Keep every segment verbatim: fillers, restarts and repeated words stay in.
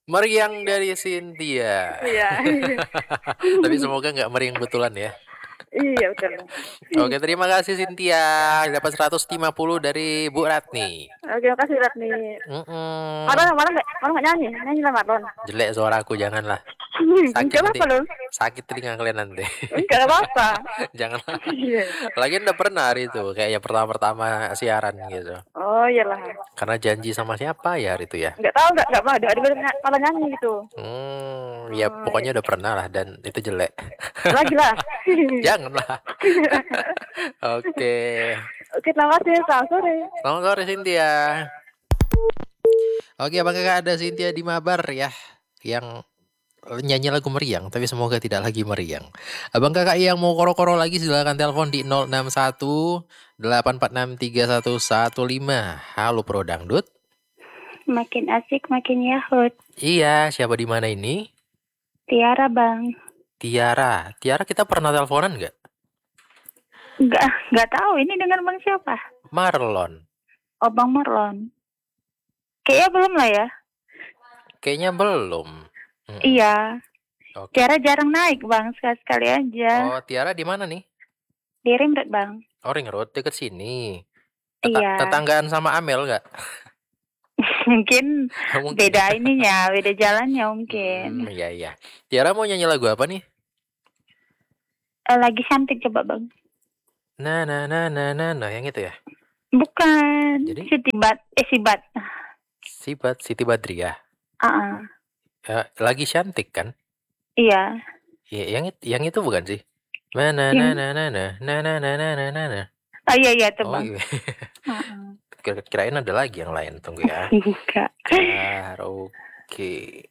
Meriang dari Cynthia. Iya. Tapi semoga nggak meriang betulan ya. Iya betul. Oke, terima kasih Cynthia. Dapat seratus lima puluh dari Bu Ratni. Oke, makasih Ratni. Mm-mm. Marlon, Marlon nggak, Marlon nggak nyanyi, nyanyi lah Marlon. Jelek suaraku, janganlah. Sakit Enggak nanti. apa loh. Sakit telinga kalian nanti. Enggak apa-apa. Janganlah. Iya. Lagian udah pernah hari itu, kayak yang pertama-pertama siaran gitu. Oh iyalah. Karena janji sama siapa ya hari itu ya? Enggak tahu enggak enggak pernah ada ada kalau nyanyi gitu. Hmm, ya Oh, pokoknya iya. udah pernah lah dan itu jelek. Lagi lah. Janganlah. Oke. Oke, terima kasih. Selamat sore. Selamat sore Cynthia. Oke, apakah ada Cynthia di Mabar ya yang nyanyi lagu meriang, tapi semoga tidak lagi meriang. Abang kakak yang mau koro-koro lagi silakan telepon di nol enam satu delapan empat enam tiga satu satu lima. Halo Pro Dangdut. Makin asik makin yahut. Iya, siapa di mana ini? Tiara bang. Tiara. Tiara kita pernah teleponan nggak? Enggak, enggak tahu ini dengan bang siapa? Marlon. Oh, Bang Marlon. Kayaknya belum lah ya. Kayaknya belum. Hmm. Iya. Oke. Tiara jarang naik bang, sekali-sekali aja. Oh, Tiara di mana nih? Di Ring Road bang. Oh, Ring Road deket sini. Teta- Iya. Tetanggaan sama Amel nggak? Mungkin, Mungkin. beda ininya, beda jalannya mungkin. Hmm, iya iya. Tiara mau nyanyi lagu apa nih? Eh, lagi cantik coba bang. Nah nah nah nah nah, nah yang itu ya? Bukan. Jadi? Sitibat, eh Sibat. Sibat Siti Badriah. Uh-uh. Ya, lagi cantik kan? Iya. Ya, yang itu, yang itu bukan sih? Nah nah nah nah nah nah nah nah nah nah nah nah. Oh iya iya tuh Oh bang. iya. Uh-uh. Kira- Kirain ada lagi yang lain, tunggu ya. Enggak. Karaoke.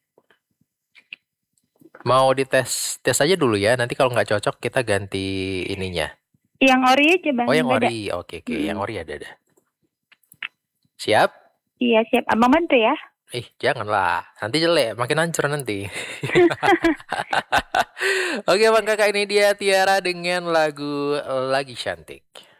Mau dites tes aja dulu ya. Nanti kalau nggak cocok kita ganti ininya. Yang ori aja bang. Oh yang beda. ori, oke oke. Hmm. Yang ori ada ada. Siap? Iya siap. Abang bantu ya. Ih janganlah, nanti jelek, makin hancur nanti. Oke bang kakak, ini dia Tiara dengan lagu Lagi Cantik.